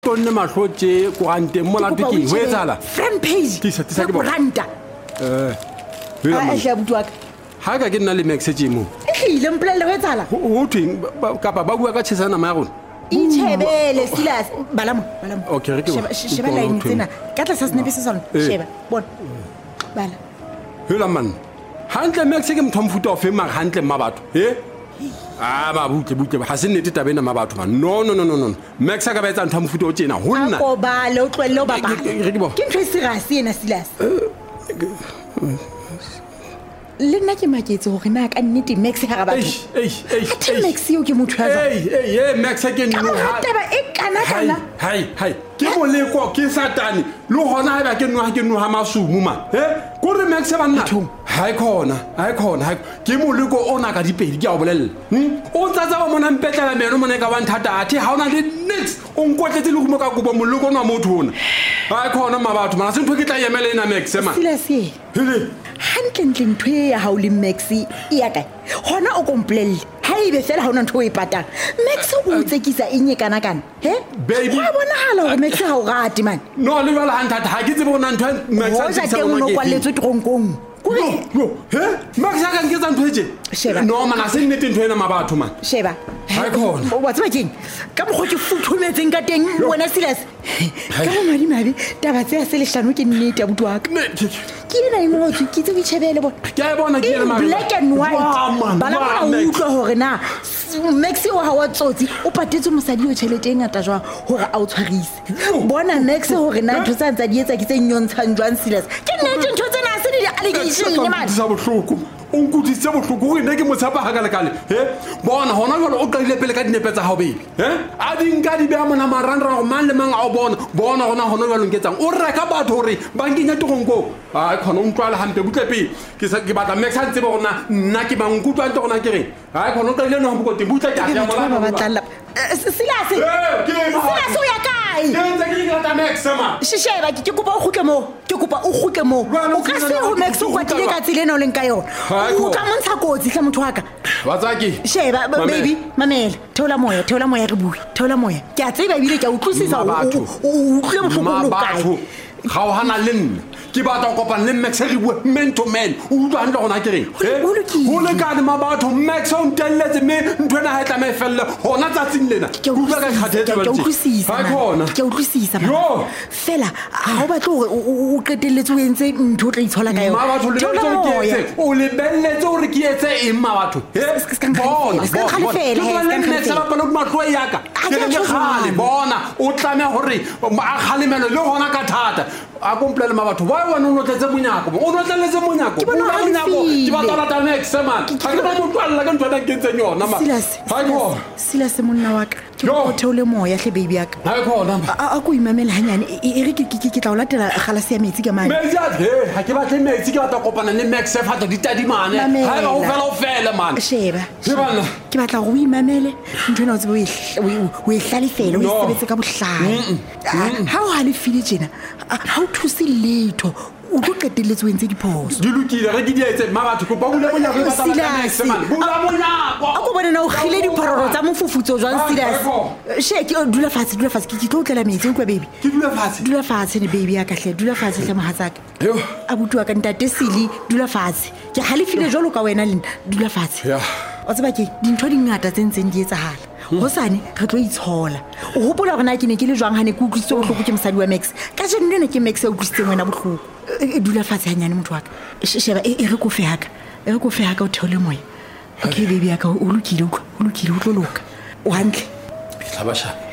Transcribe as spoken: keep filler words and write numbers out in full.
Tonne mahlotse ko ante mola tiki ho etsala front page tisa tisa ke bona branda eh a hla butwa ka ha ka ke nna le message mo e hlile mpolelle ho etsala ho thweng kapa ba bua ka tshesana ma rona itshebele Silas balamo balamo okay re ke sheba sheba line tsena ka tla sa snepe se sona sheba bona bala hela man hantle message ke mthomfuta o fe ma hantle ma batho eh ah ba butle butle ha se nnete tabena ma batho man no no no no no max ka ba etsa ntho mofuta o tjena ho nna ko ba le o tlwelle o baba ke ntho e serious ena Silas le nna ke maketse hore na ka nnete max ha ga batho ei ei ei max yo ke motho ya ei ei ei max ke nno ha taba e kana kana hai hai ke moleko ke satani lo hona ha ba ke nno ha ke nno ha masumu ma he ko re max ba nna hai khona hai khona hai ke moleko ona ka dipedi ke a bolella hm o tsatsa ba mona mpetlela meno mona ka ba nthata athi ha ona le next o nkotletse le go mo ka go ba moleko ona motho ona hai khona ma batho mana se ntho ke tla yemela ena max ma Silas hele hantle ntle ntho ya ha o le max e ya kae hona o komplelle ha ibe fela ha ona ntho o e patang max o tsekisa enye kana kana he baby wa bona hala hore max ha o rate man no le bala hanthata ha ke tsebe bona ntho max a tsekisa mo ke kwalletswe tronkong Kuri yo he max ka ngeza ntho etse sheba no mana se nnete ntho ena ma batho man sheba ha khona wa tseba keng ka mo go ke futhumetseng ka teng wena Silas ka mo madi madi taba tse a se le hlano ke nnete ya butu wa ka ke ena e ngotse ke tse ditshebele bona ke a bona ke ena ma black and white bala ba utlwa hore na max o ha wa tsotsi o patetse mosadi yo tšhelete e ngata jwa hore a o tshwarise bona max hore na ntho tsa ntsa di etsa ke tse nyontshang jwang Silas ke nnete ntho tsena se di allegation ne man sa bohloko o nkutitse bohloko gore ne ke motshepa ha ka lekale he bona hona jalo o qadile pele ka dinepe tsa hao bebe he a di nka di beha mona marandra go mang le mang a o bona bona hona hona jalo nketsang o reka batho hore ba nkenya togonko a khona o ntlwala hampe butle pele ke sa ke batla max a tsebe gona nna ke bang kutlwa ntse gona ke re ha khona o qadile no go te butle ka ya mona ba batla Silas Silas o ya kae ke ntse ke ngata max ma shisheba ke kopa o khutle mo ke kopa o khutle mo o ka se ho max o kwatile ka tsile no leng ka yona o ka montsha kotsi hle motho wa ka batsaki sheba baby mamela theola moya theola moya re bue theola moya ke a tseba bile ke a utlwisisa o utlwe mohloko lo kae ga o hana le nna ke batla go kopana le max re bue man to man o utlwa hantle gona ke reng ho le ka le ma batho max o ntelletse me ntwena ha tla me felle hona tsatsing lena ke utlwisisa ha khona ke utlwisisa fela ha o batla hore o qetelletse o entse ntho o tla itshola ka yona ma batho le batho ke etse o le belletse hore ke etse eng ma batho he bona bona max ba palo ma tlo ya ka ke le khale bona o tlame hore a khalemelo le hona ka thata a komplele ma batho ba wena o notletse monyako o notletse monyako o na monyako ke batla la tame examen ha ke ba motlwalla ka ntwana ke ntse yona ma ha go Silas monna wa ka ke go theole moya hle baby ya ka ha khona a go imamela hanyane e re ke ke tla o latela galase ya metsi ka mane metsi a he ha ke batle metsi ke batla kopana le max fa tla ditadimane ha ba o fela o fela man sheba shebana ke batla go imamele ntwana o tsebe o e hlalefela o sebetse ka bohlale ha o ha le file jena ha o thusi letho o go qetelletse o entse diphoso di lokile re ke di etse ma batho kopa bule monyako ba tla max man bula monyako a go bona na o khile diphororo tsa mofufutso jwang Silas she ke dula fatshe dula fatshe ke tlo tlela metsi o kwa baby ke dula fatshe dula fatshe ne baby ya ka hle dula fatshe hle mohatsaka yo a butua ka ntate Sili dula fatshe ke halefile jolo ka wena le dula fatshe ya o tseba ke dintho di ngata tse ntseng di etsahala go sane re tlo itshola o hopola gore na ke ne ke le jwang ha ne ke utlwisitse bohloko ke mosadi wa max ka jeno nne ke max a utlwisitseng wena bohloko e dula fatshe hanyane motho wa ka sheba e re kofe haka e re kofe haka o theole moya okay baby ya ka o lokile o lokile o tlo loka o hantle tlhabasha